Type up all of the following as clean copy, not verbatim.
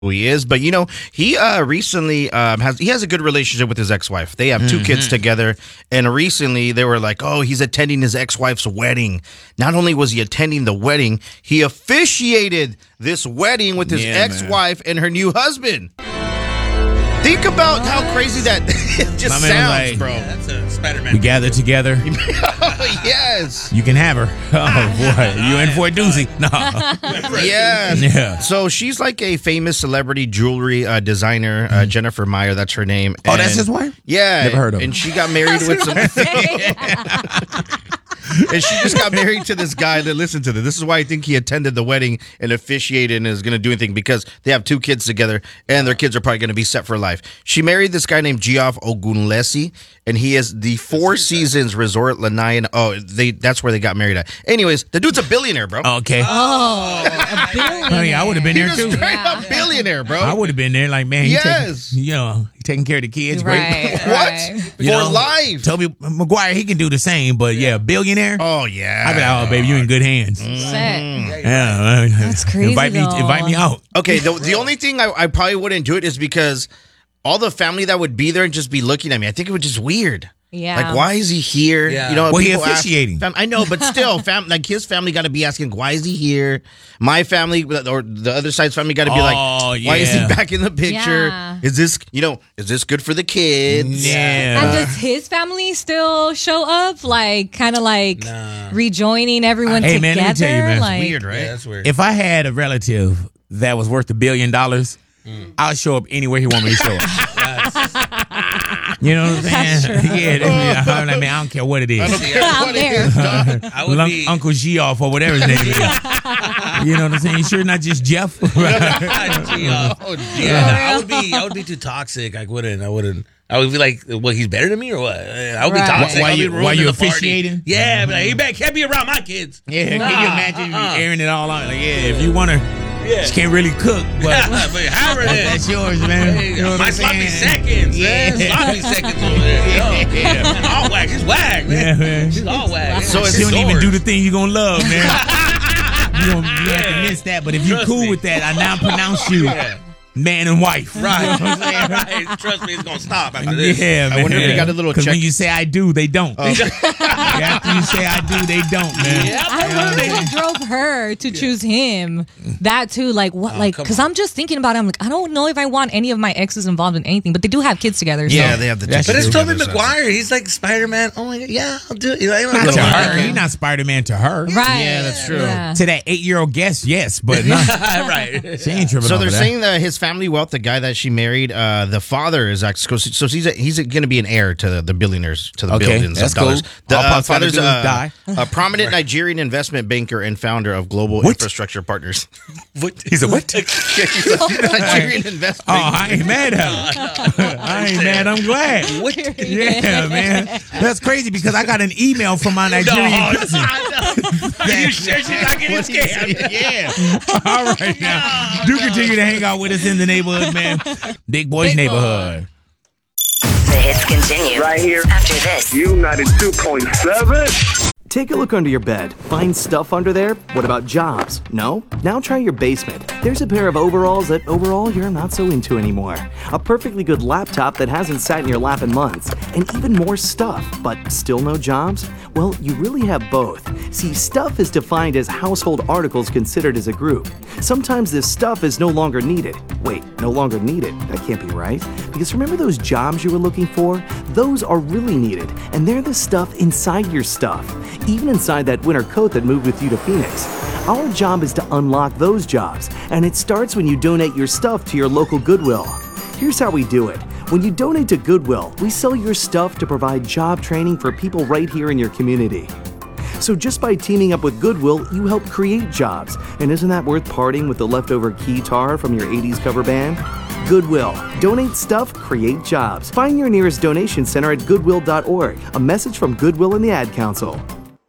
who he is, but he recently has a good relationship with his ex-wife. They have 2 kids together, and recently they were like, oh, he's attending his ex-wife's wedding. Not only was he attending the wedding, he officiated this wedding with his ex-wife and her new husband. Think about how crazy that just sounds, bro. Yeah, that's a Spider-Man. We gather together. Oh, yes. You can have her. Oh, boy. You in for a doozy. No. Yes. Yeah. So she's like a famous celebrity jewelry designer, Jennifer Meyer. That's her name. Oh, that's his wife? Yeah. Never heard of her. And she got married with some... And she just got married to this guy. Listen to this. This is why I think he attended the wedding and officiated and is going to do anything, because they have 2 kids together and their kids are probably going to be set for life. She married this guy named Geoff Ogunlesi, and he is the Four Seasons Resort Lanai. Oh, that's where they got married at. Anyways, the dude's a billionaire, bro. Okay. Oh, a billionaire. Honey, I would have been there He's too. a straight up billionaire, bro. I would have been there like, man, he Yes. taking care of the kids. Right, Great. right. What? For life. Toby Maguire, he can do the same, but billionaire. Oh, yeah. I'd be like, oh, baby, you in good hands. Shit. Yeah. That's crazy, Invite me out. Okay, the only thing I probably wouldn't do it is because all the family that would be there and just be looking at me, I think it would just weird. Yeah. Like, why is he here? Yeah. Well, he people officiating. I know, but still, like his family got to be asking, why is he here? My family or the other side's family got to be like, why is he back in the picture? Yeah. Is this good for the kids? Yeah. And does his family still show up? Like, kind of like rejoining everyone Hey, together? man, let me tell you, man, it's like, Weird, right? Yeah, that's weird. If I had a relative that was worth $1 billion, I'll show up anywhere he want me to show up. You know what I'm saying? Yeah. I mean, I don't care what it is. I'm there. I would be Uncle Geoff or whatever his name is. You know what I'm saying? You sure not just Jeff? Oh, yeah. I would be too toxic. I wouldn't. I would be like, well, he's better than me or what? I would be toxic. While you ruining the party. officiating? Yeah, but like, he can't be around my kids. Yeah, can you imagine airing it all out? Like, if you want to, she can't really cook, but but however it is. that's yours, man. Hey, You know what my I'm sloppy saying? seconds, Yeah. man. Sloppy seconds over there. Yeah. All whack. She's whack, man. Yeah, man. She's all whack. So She don't even do the thing you're going to love, man. You have to miss that, but if you're Trust cool me. with that, I now pronounce you man and wife. Right. You know what I'm saying? Right. Trust me, it's going to stop after this. Yeah, man. I wonder if they got a little Because check. when you say I do, they don't. After you say I do, they don't, man. I wonder what drove her to choose him. That too, like what, because I'm just thinking about it. I'm like, I don't know if I want any of my exes involved in anything, but they do have kids together. So. Yeah, they have the That's But it's true. Tobey Maguire. He's like Spider-Man. Oh my God. Yeah, I'll do it. Not to her. He's not Spider-Man to her. Right. Yeah, that's true. Yeah. To that 8-year-old guest, yes, but not. Right. She ain't tripping So over they're that. saying that his family wealth, the guy that she married, the father is actually, so he's going to be an heir to the billionaires, to the Okay, billions that's of dollars. cool. The All Pop's gotta father's do is die. a prominent Nigerian investment banker and founder of Global Infrastructure Partners. What? He's a what? He's a Nigerian investment Oh, banker. I ain't mad at him. I ain't mad. I'm glad. What? Yeah, man. That's crazy because I got an email from my Nigerian cousin. Are you sure she's not getting scammed? Yeah. All right, now. Do continue to hang out with us in the neighborhood, man. Big Boy's Neighborhood. The hits continue Right here. after this. United 2.7. Take a look under your bed. Find stuff under there? What about jobs? No? Now try your basement. There's a pair of overalls that overall you're not so into anymore. A perfectly good laptop that hasn't sat in your lap in months. And even more stuff, but still no jobs? Well, you really have both. See, stuff is defined as household articles considered as a group. Sometimes this stuff is no longer needed. Wait, no longer needed? That can't be right. Because remember those jobs you were looking for? Those are really needed, and they're the stuff inside your stuff. Even inside that winter coat that moved with you to Phoenix. Our job is to unlock those jobs, and it starts when you donate your stuff to your local Goodwill. Here's how we do it. When you donate to Goodwill, we sell your stuff to provide job training for people right here in your community. So just by teaming up with Goodwill, you help create jobs. And isn't that worth parting with the leftover guitar from your 80s cover band? Goodwill. Donate stuff, create jobs. Find your nearest donation center at goodwill.org. A message from Goodwill and the Ad Council.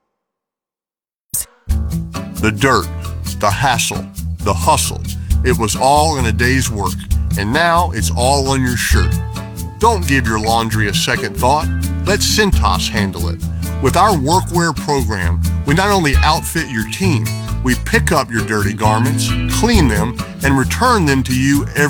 The dirt, the hassle, the hustle. It was all in a day's work, and now it's all on your shirt. Don't give your laundry a second thought. Let Cintas handle it. With our workwear program, we not only outfit your team, We pick up your dirty garments, clean them, and return them to you every